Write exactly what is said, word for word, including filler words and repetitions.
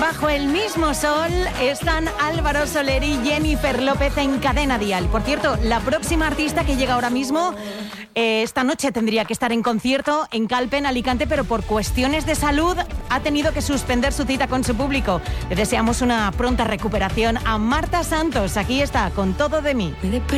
Bajo el mismo sol están Álvaro Soler y Jennifer López en Cadena Dial. Por cierto, la próxima artista que llega ahora mismo, eh, esta noche tendría que estar en concierto en Calpe, en Alicante, pero por cuestiones de salud ha tenido que suspender su cita con su público. Le deseamos una pronta recuperación a Marta Santos. Aquí está, con Todo de mí.